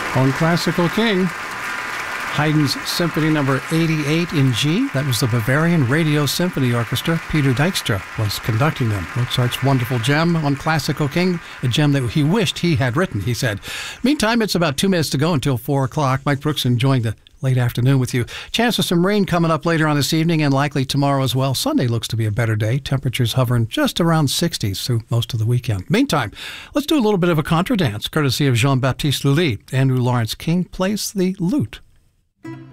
On Classical King, Haydn's Symphony Number 88 in G. That was the Bavarian Radio Symphony Orchestra. Peter Dijkstra was conducting them. Mozart's wonderful gem on Classical King, a gem that he wished he had written, he said. Meantime, it's about 2 minutes to go until 4 o'clock. Mike Brooks enjoying the late afternoon with you. Chance of some rain coming up later on this evening and likely tomorrow as well. Sunday looks to be a better day. Temperatures hovering just around 60s through most of the weekend. Meantime, let's do a little bit of a contra dance, courtesy of Jean-Baptiste Lully. Andrew Lawrence King plays the lute.